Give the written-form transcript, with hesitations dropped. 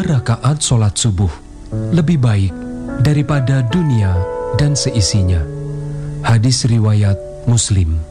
rakaat sholat subuh lebih baik daripada dunia dan seisinya. Hadis riwayat Muslim.